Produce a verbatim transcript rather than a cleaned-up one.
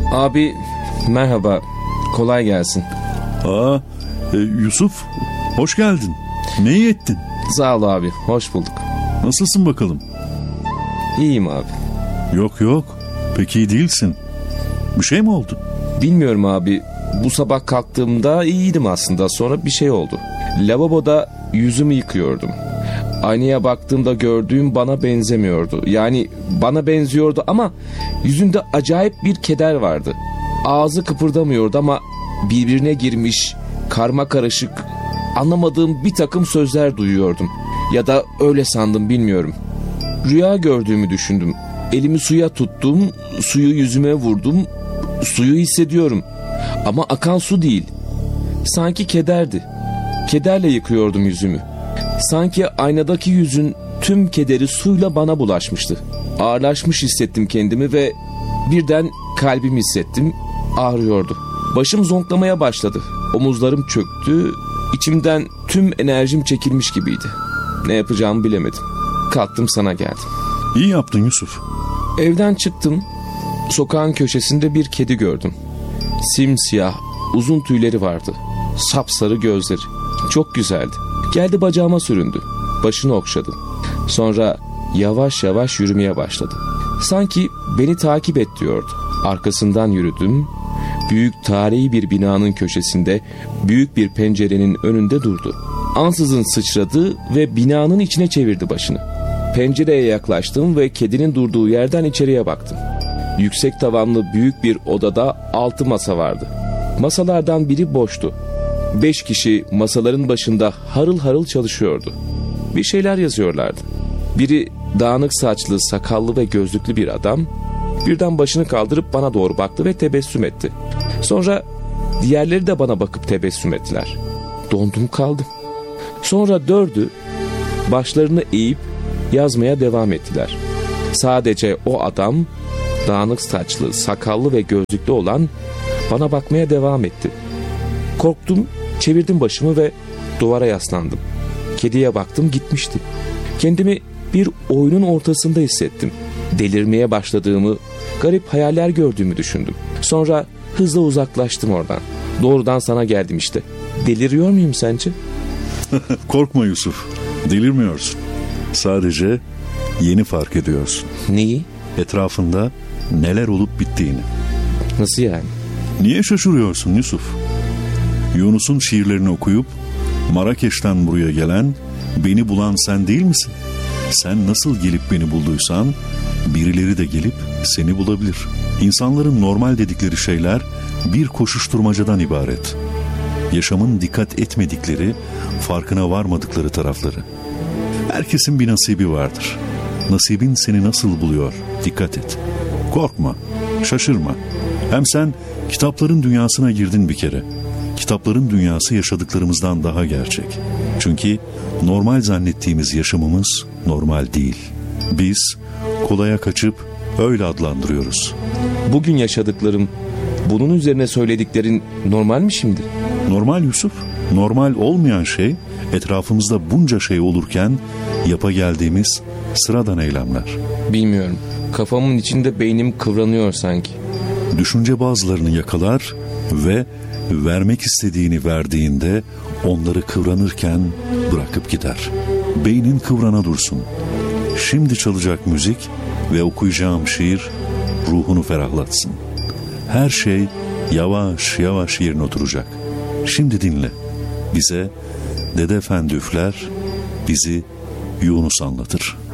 Abi merhaba, kolay gelsin. Aa, e, Yusuf, hoş geldin. Ne iyi ettin? Sağ ol abi, hoş bulduk. Nasılsın bakalım? İyiyim abi. Yok yok, pek iyi değilsin. Bir şey mi oldu? Bilmiyorum abi, bu sabah kalktığımda iyiydim aslında, sonra bir şey oldu. Lavaboda yüzümü yıkıyordum. Aynaya baktığımda gördüğüm bana benzemiyordu. Yani bana benziyordu ama yüzünde acayip bir keder vardı. Ağzı kıpırdamıyordu ama birbirine girmiş, karma karışık, anlamadığım bir takım sözler duyuyordum. Ya da öyle sandım, bilmiyorum. Rüya gördüğümü düşündüm. Elimi suya tuttum, suyu yüzüme vurdum. Suyu hissediyorum ama akan su değil. Sanki kederdi. Kederle yıkıyordum yüzümü. Sanki aynadaki yüzün tüm kederi suyla bana bulaşmıştı. Ağırlaşmış hissettim kendimi ve birden kalbimi hissettim. Ağrıyordu. Başım zonklamaya başladı. Omuzlarım çöktü. İçimden tüm enerjim çekilmiş gibiydi. Ne yapacağımı bilemedim. Kalktım, sana geldim. İyi yaptın Yusuf. Evden çıktım. Sokağın köşesinde bir kedi gördüm. Simsiyah, uzun tüyleri vardı. Sapsarı gözleri. Çok güzeldi. Geldi bacağıma süründü. Başını okşadı. Sonra yavaş yavaş yürümeye başladı. Sanki beni takip et diyordu. Arkasından yürüdüm. Büyük tarihi bir binanın köşesinde büyük bir pencerenin önünde durdu. Ansızın sıçradı ve binanın içine çevirdi başını. Pencereye yaklaştım ve kedinin durduğu yerden içeriye baktım. Yüksek tavanlı büyük bir odada altı masa vardı. Masalardan biri boştu. Beş kişi masaların başında harıl harıl çalışıyordu. Bir şeyler yazıyorlardı. Biri dağınık saçlı, sakallı ve gözlüklü bir adam. Birden başını kaldırıp bana doğru baktı ve tebessüm etti. Sonra diğerleri de bana bakıp tebessüm ettiler. Dondum kaldım. Sonra dördü başlarını eğip yazmaya devam ettiler. Sadece o adam, dağınık saçlı, sakallı ve gözlüklü olan, bana bakmaya devam etti. Korktum, çevirdim başımı ve duvara yaslandım. Kediye baktım, gitmişti. Kendimi bir oyunun ortasında hissettim. Delirmeye başladığımı, garip hayaller gördüğümü düşündüm. Sonra hızla uzaklaştım oradan. Doğrudan sana geldim işte. Deliriyor muyum sence? Korkma Yusuf, delirmiyorsun. Sadece yeni fark ediyorsun. Neyi? Etrafında neler olup bittiğini. Nasıl yani? Niye şaşırıyorsun Yusuf? Yunus'un şiirlerini okuyup Marrakeş'ten buraya gelen, beni bulan sen değil misin? Sen nasıl gelip beni bulduysan birileri de gelip seni bulabilir. İnsanların normal dedikleri şeyler bir koşuşturmacadan ibaret. Yaşamın dikkat etmedikleri, farkına varmadıkları tarafları. Herkesin bir nasibi vardır. Nasibin seni nasıl buluyor? Dikkat et. Korkma, şaşırma. Hem sen kitapların dünyasına girdin bir kere. Kitapların dünyası yaşadıklarımızdan daha gerçek. Çünkü normal zannettiğimiz yaşamımız normal değil. Biz kolaya kaçıp öyle adlandırıyoruz. Bugün yaşadıklarım, bunun üzerine söylediklerin normal mi şimdi? Normal Yusuf. Normal olmayan şey etrafımızda bunca şey olurken yapa geldiğimiz sıradan eylemler. Bilmiyorum. Kafamın içinde beynim kıvranıyor sanki. Düşünce bazılarını yakalar ve vermek istediğini verdiğinde onları kıvranırken bırakıp gider. Beynin kıvrana dursun. Şimdi çalacak müzik ve okuyacağım şiir ruhunu ferahlatsın. Her şey yavaş yavaş yerine oturacak. Şimdi dinle. Bize Dede Efendi üfler, bizi Yunus anlatır.